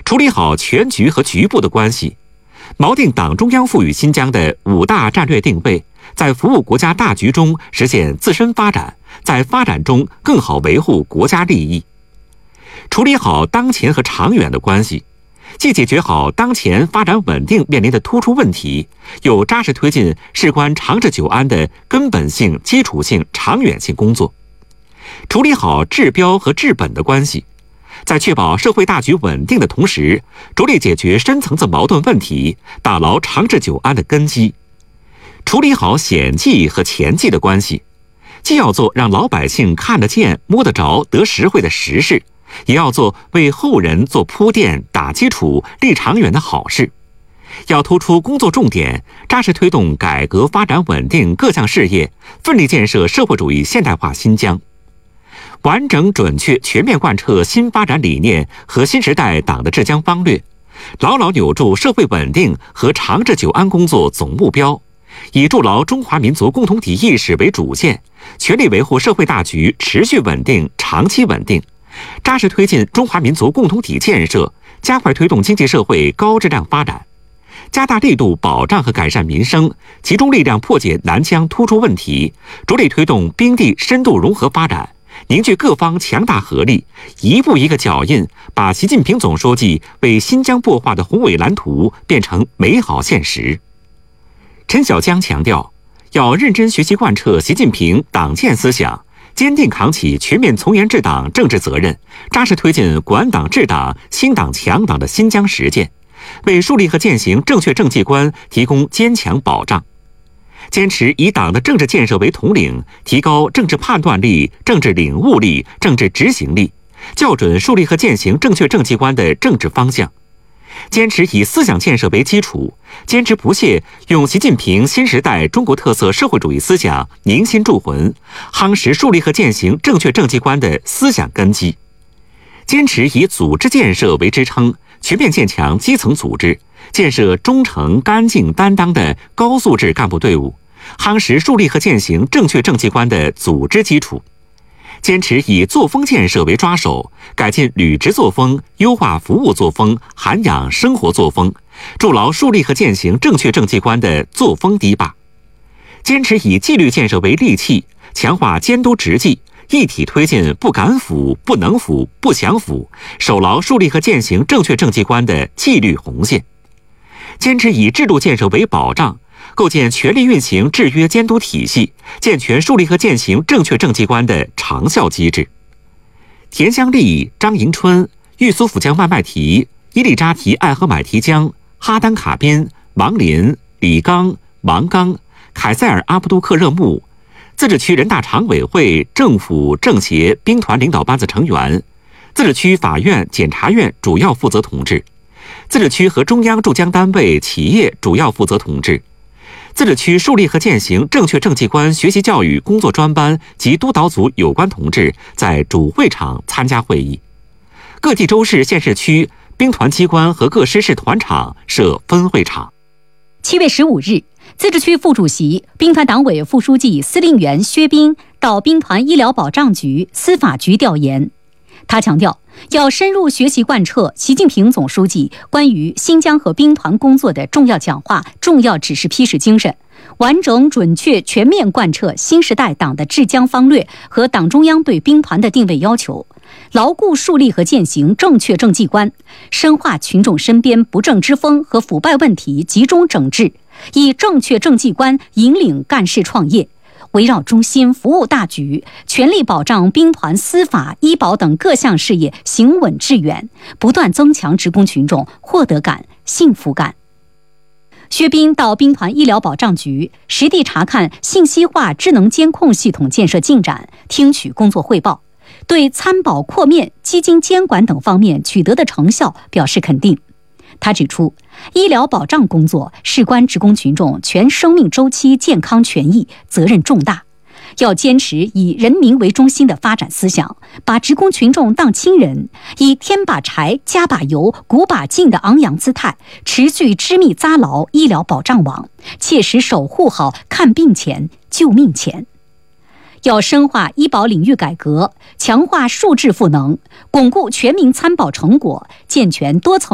处理好全局和局部的关系，锚定党中央赋予新疆的5大战略定位，在服务国家大局中实现自身发展，在发展中更好维护国家利益。处理好当前和长远的关系，既解决好当前发展稳定面临的突出问题，又扎实推进事关长治久安的根本性、基础性、长远性工作。处理好治标和治本的关系，在确保社会大局稳定的同时，着力解决深层次矛盾问题，打牢长治久安的根基。处理好险际和前际的关系，既要做让老百姓看得见、摸得着、得实惠的实事，也要做为后人做铺垫、打基础、立长远的好事。要突出工作重点，扎实推动改革发展稳定各项事业，奋力建设社会主义现代化新疆。完整准确全面贯彻新发展理念和新时代党的治疆方略，牢牢扭住社会稳定和长治久安工作总目标，以筑牢中华民族共同体意识为主线，全力维护社会大局持续稳定、长期稳定，扎实推进中华民族共同体建设，加快推动经济社会高质量发展，加大力度保障和改善民生，集中力量破解南疆突出问题，着力推动冰地深度融合发展，凝聚各方强大合力，一步一个脚印，把习近平总书记为新疆擘画的宏伟蓝图变成美好现实。陈小江强调，要认真学习贯彻习近平党建思想，坚定扛起全面从严治党政治责任，扎实推进管党治党、兴党强党的新疆实践，为树立和践行正确政绩观提供坚强保障。坚持以党的政治建设为统领，提高政治判断力、政治领悟力、政治执行力，校准树立和践行正确政绩观的政治方向。坚持以思想建设为基础，坚持不懈用习近平新时代中国特色社会主义思想凝心铸魂，夯实树立和践行正确政绩观的思想根基。坚持以组织建设为支撑，全面建强基层组织，建设忠诚、干净、担当的高素质干部队伍，夯实树立和践行正确政绩观的组织基础。坚持以作风建设为抓手，改进履职作风，优化服务作风，涵养生活作风，筑牢树立和践行正确政绩观的作风堤坝。坚持以纪律建设为利器，强化监督执纪，一体推进不敢腐、不能腐、不想腐，守牢树立和践行正确政绩观的纪律红线。坚持以制度建设为保障，构建全力运行制约监督体系，健全树立和践行正确政绩观的长效机制。田香丽、张迎春、玉苏府江万麦提、伊利扎提艾合买提江、哈丹卡宾、王林、李刚、王刚、凯塞尔阿布杜克热木，自治区人大常委会、政府、政协、兵团领导班子成员，自治区法院、检察院主要负责同志，自治区和中央驻疆单位、企业主要负责同志，自治区树立和践行正确政绩观学习教育工作专班及督导组有关同志在主会场参加会议。各地州市县市区兵团机关和各师事团场设分会场。 7月15日，自治区副主席、兵团党委副书记、司令员薛斌到兵团医疗保障局、司法局调研。他强调，要深入学习贯彻习近平总书记关于新疆和兵团工作的重要讲话、重要指示批示精神，完整准确全面贯彻新时代党的治疆方略和党中央对兵团的定位要求，牢固树立和践行正确政绩观，深化群众身边不正之风和腐败问题集中整治，以正确政绩观引领干事创业，围绕中心服务大局，全力保障兵团司法、医保等各项事业行稳致远，不断增强职工群众获得感、幸福感。薛斌到兵团医疗保障局实地查看信息化智能监控系统建设进展，听取工作汇报，对参保扩面、基金监管等方面取得的成效表示肯定。他指出，医疗保障工作事关职工群众全生命周期健康权益，责任重大，要坚持以人民为中心的发展思想，把职工群众当亲人，以添把柴、加把油、鼓把劲的昂扬姿态，持续织密扎牢医疗保障网，切实守护好看病钱、救命钱。要深化医保领域改革，强化数质赋能，巩固全民参保成果，健全多层